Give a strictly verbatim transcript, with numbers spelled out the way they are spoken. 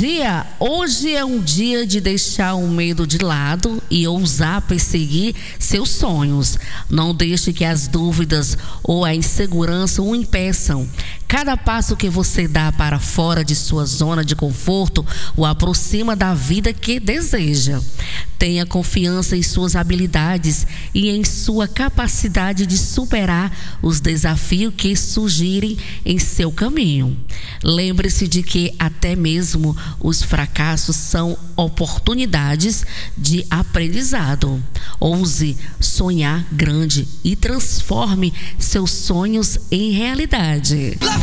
dia. Hoje é um dia de deixar o medo de lado e ousar perseguir seus sonhos. Não deixe que as dúvidas ou a insegurança o impeçam. Cada passo que você dá para fora de sua zona de conforto o aproxima da vida que deseja. Tenha confiança em suas habilidades e em sua capacidade de superar os desafios que surgirem em seu caminho. Lembre-se de que até mesmo os fracassos são oportunidades de aprendizado. Ouse sonhar grande e transforme seus sonhos em realidade.